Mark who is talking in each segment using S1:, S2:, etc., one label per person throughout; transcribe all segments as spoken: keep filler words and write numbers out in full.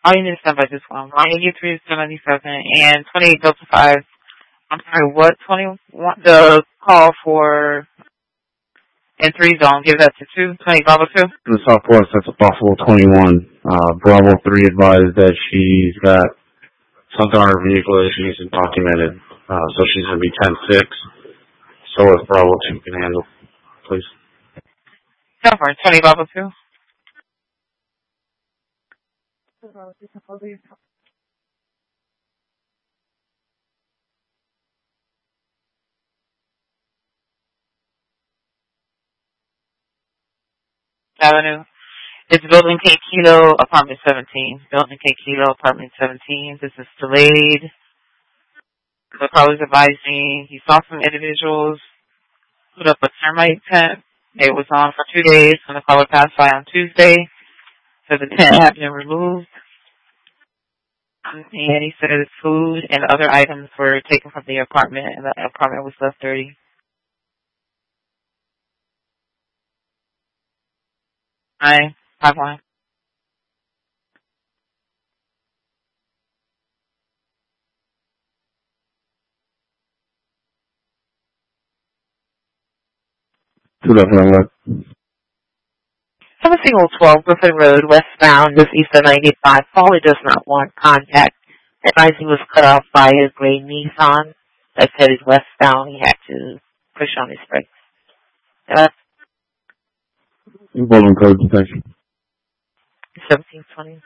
S1: All you need to send by this one. Line eighty-three, seventy-seven, and twenty-eight Delta five. I'm sorry, what? twenty-one? The call for in three zone. Give that to two. twenty Bravo two.
S2: The Southwest, that's a Buffalo twenty-one. Uh, Bravo three advised that she's got something on her vehicle that she needs to documented. Uh, so she's going to be ten six. So if Bravo two can handle, please.
S1: Go for it. twenty Bravo two. Avenue. It's Building K Kilo, Apartment seventeen. Building K Kilo, Apartment seventeen. This is delayed. The caller's advising he saw some individuals put up a termite tent. It was on for two days when the caller passed by on Tuesday. So the tent had been removed. And he said his food and other items were taken from the apartment, and the apartment was left dirty. Nine, five one.
S2: Two left and left.
S3: Seven single twelve Griffin Road, westbound, this east of ninety-five. Caller does not want contact. Advising was cut off by his gray Nissan that headed westbound. He had to push on his brakes. Uh,
S2: Volume code detection.
S3: seventeen twenty.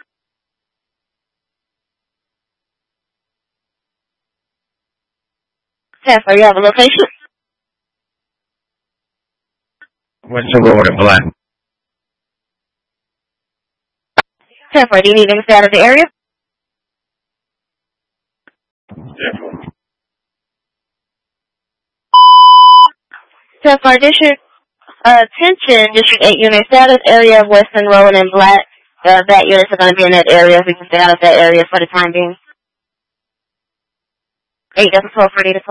S3: Yes, are you have a location?
S2: Western Road in Black.
S3: Yes, do you need anything out of the area? Yes, for district uh, attention, District eight unit status, area of Western Road in Black. Uh, that units are going to be in that area. We can stay out of that area for the time being. eight, that's a twelve for data.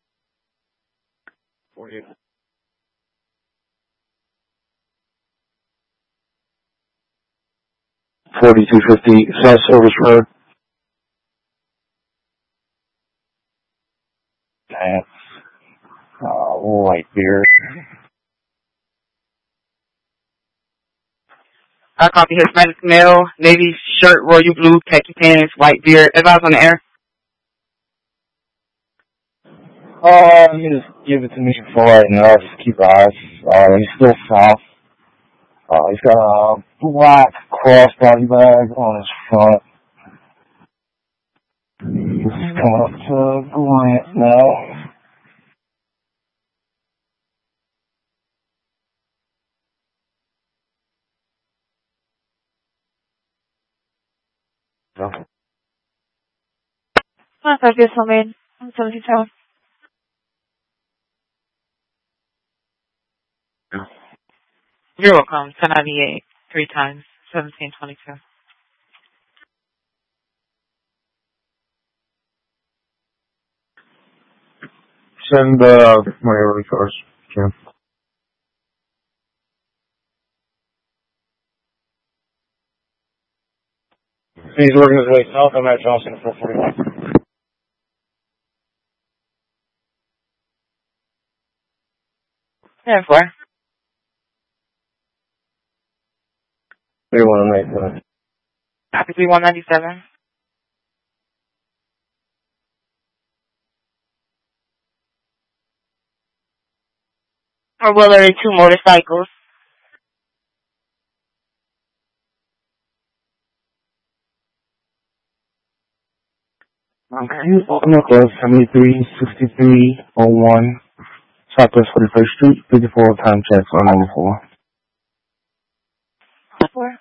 S2: forty. forty-two fifty South Service Road. That's uh, light beer.
S1: I copy Hispanic male, navy shirt, royal blue, khaki pants, white beard. Advise on the air.
S2: Uh, you just give it to me for right now. Just keep eyes. Uh, he's still south. Uh, he's got a black crossbody bag on his front. This is coming up to Grant now. Okay.
S3: I thought this one made. I'm seventeen twelve.
S1: You're welcome. ten ninety-eight, three times, seventeen twenty-two.
S2: Send uh, my early cars, Kim. He's working his way south. I'm at Johnson at four forty-one.
S1: ten four.
S2: three one eight seven.
S1: Copy three one ninety-seven.
S3: Or will there be two motorcycles?
S2: Okay, open up close, seventy-three sixty-three oh one, Southwest forty-first Street, fifty-four time checks on number four.
S3: Four.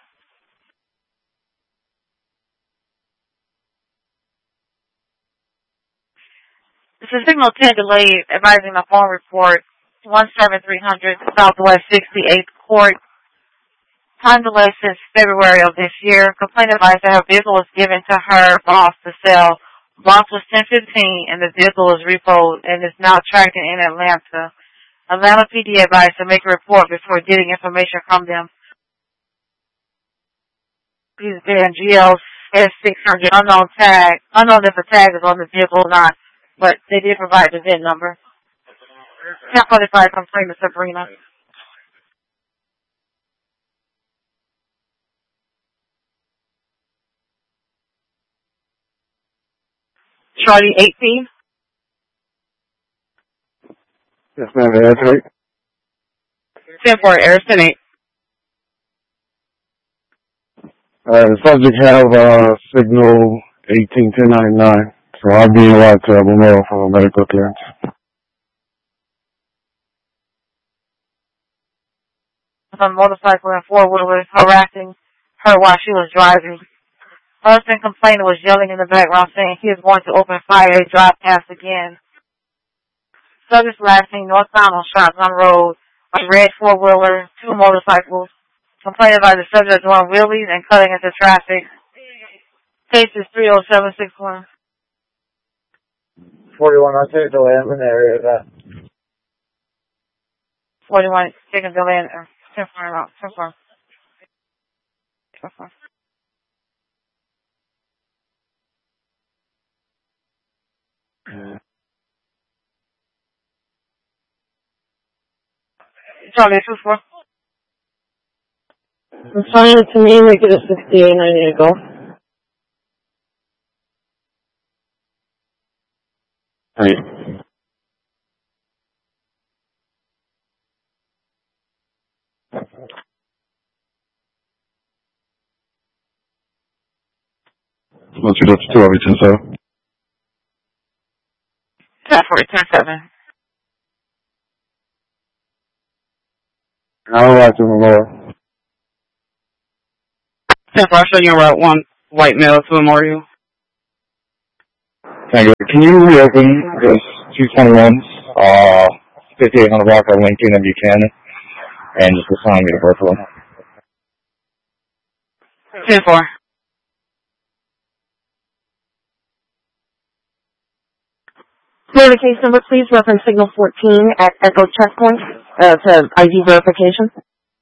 S3: This is signal ten delayed, advising the phone report, one seven three hundred Southwest sixty-eighth Court. Time delay since February of this year. Complaint advised that her vehicle was given to her boss to sell. Boss was ten fifteen and the vehicle is repoed and is now tracking in Atlanta. Atlanta P D advised to make a report before getting information from them. Please be in G L S six hundred, unknown tag. Unknown if the tag is on the vehicle or not, but they did provide the V I N number. ten forty-five, complaint to Sabrina. Charlie eighteen.
S2: Yes, ma'am. That's
S1: ten four, Harrison eight.
S2: Uh, the subject have uh, signal eighteen ten ninety-nine, so I'll be allowed to Memorial for a medical clearance.
S3: On a motorcycle and four-wheeler harassing her while she was driving. Husband complainant was yelling in the background saying he is going to open fire and drive past again. Subject last seen northbound on Shotgun Road, a red four-wheeler, two motorcycles. Complaining about the subject doing wheelies and cutting into traffic. Case is three oh seven six one.
S2: forty-one, I'll take the land in the area of that.
S3: forty-one, taking the land, or ten four, out, ten four. ten four. Charlie, two four.
S4: Assign it to me, make it a sixty-eight ninety to go.
S2: Hey. What's your two over ten seven?
S1: ten four, ten seven.
S2: I'll ride to Memorial.
S1: ten four, I'll show you Route one, white male to Memorial.
S2: Thank you. Can you reopen this two twenty-ones, uh, fifty-eight hundred block of Lincoln and Buchanan, and just assign me to both of them?
S1: ten four.
S4: Clear the case number, please. Reference signal fourteen at Echo Checkpoint uh, to I D verification.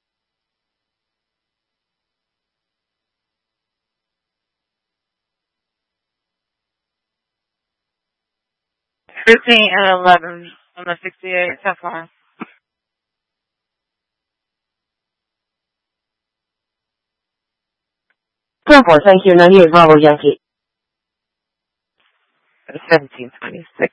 S3: fifteen and eleven on the sixty-eight, ten four.
S4: ten four, thank you. ninety-eight Bravo Yankee.
S1: seventeen twenty-six.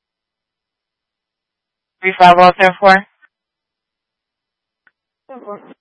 S3: three five oh, ten four. ten four.